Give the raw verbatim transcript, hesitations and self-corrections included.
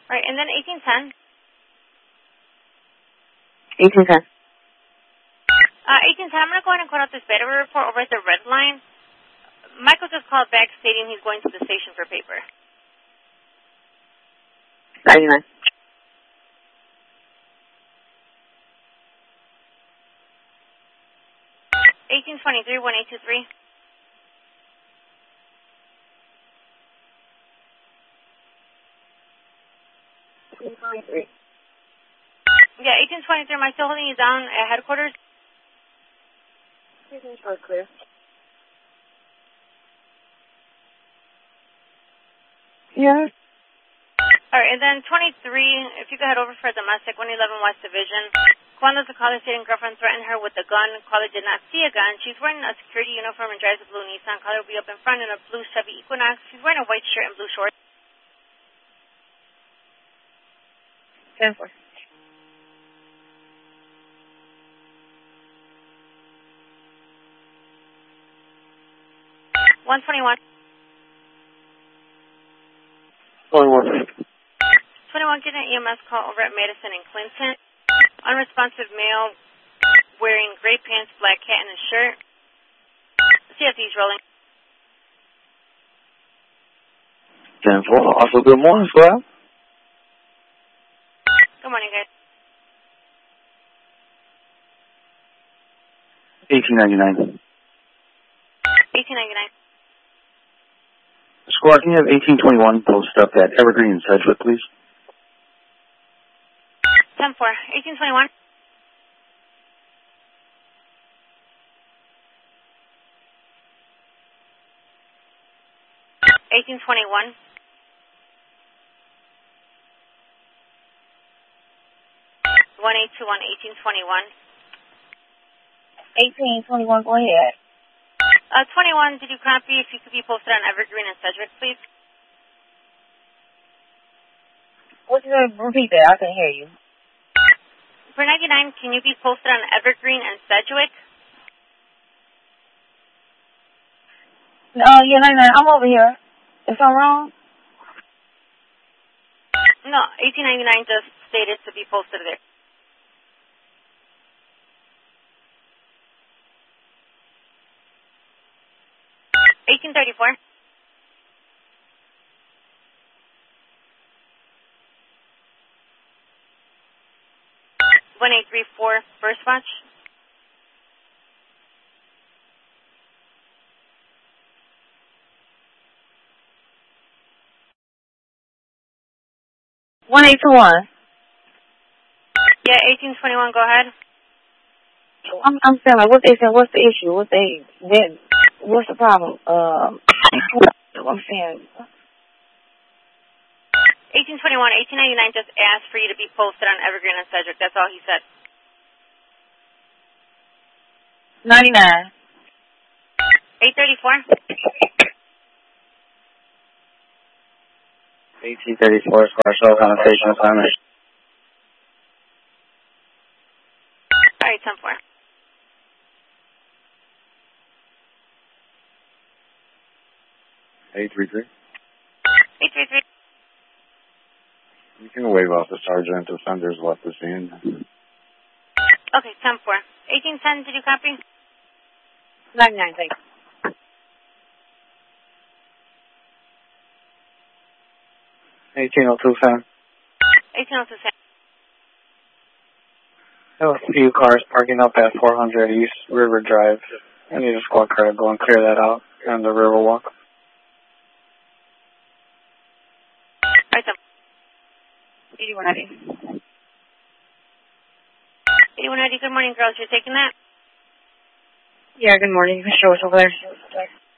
All right, and then eighteen ten. eighteen ten. Uh, eighteen ten, I'm going to go ahead and quote out this battery report over at the red line. Michael just called back stating he's going to the station for paper. ninety-nine. eighteen twenty-three, one eight two three. eighteen twenty-three. Yeah, eighteen twenty-three, am I still holding you down at headquarters? eighteen twenty clear. Yeah. All right, and then twenty-three, if you could head over for domestic, one eleven West Division. Cuando the caller stating girlfriend threatened her with a gun. Caller did not see a gun. She's wearing a security uniform and drives a blue Nissan. Caller will be up in front in a blue Chevy Equinox. She's wearing a white shirt and blue shorts. ten four. one twenty-one. twenty-one. twenty-one, getting an E M S call over at Madison and Clinton. Unresponsive male wearing gray pants, black hat, and a shirt. C F D's rolling. ten four. Also, good morning, squad. Good morning, guys. eighteen ninety-nine. eighteen ninety-nine. Squad, can you have eighteen twenty-one post up at Evergreen and Sedgwick, please? ten four. eighteen twenty-one. eighteen twenty-one. one eight two one, eighteen twenty-one. eighteen twenty-one, go ahead. Uh, twenty-one, did you copy if you could be posted on Evergreen and Sedgwick, please? What's your repeat that? I can hear you. For ninety-nine, can you be posted on Evergreen and Sedgwick? No, yeah, ninety-nine. I'm over here. If I'm wrong? No, eighteen ninety-nine just stated to be posted there. eighteen thirty-four. one eight three four, first watch. one eight two one. Yeah, eighteen twenty-one, go ahead. I'm, I'm saying, like, what's the issue? What's the issue? What's the, what's the problem? Um, I'm saying. eighteen twenty-one, eighteen ninety-nine just asked for you to be posted on Evergreen and Sedgwick. That's all he said. ninety-nine. eight thirty-four. eighteen thirty-four, Square Connotation Assignment. All right, ten four. eight three three. eight three three. You can wave off the sergeant. The sender's left the scene. Okay, ten four. eighteen ten, did you copy? ninety-nine, thanks. eighteen oh two, Sam. eighteen oh two, Sam. There were a few cars parking up at four hundred East River Drive. I need a squad car to go and clear that out on the Riverwalk. All right, ten four. eighty-one ninety. eighty-one ninety, good morning, girls. You're taking that? Yeah, good morning. You can show us over there.